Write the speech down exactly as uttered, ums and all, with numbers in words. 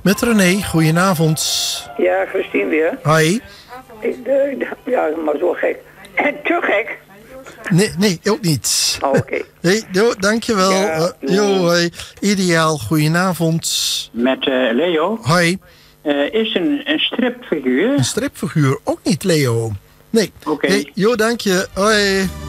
Met René, goedenavond. Ja, Christine weer. Hoi. Ik, uh, ja, maar zo gek. En te gek. Nee, nee, ook niet. Oh, oké. Okay. Hey, jo, dankjewel. Ja, uh, jo, hoi. Ideaal, goedenavond. Met uh, Leo. Hoi. Uh, is een, een stripfiguur. Een stripfiguur, ook niet Leo. Nee. Oké. Okay. Hey, jo, dank je. Hoi.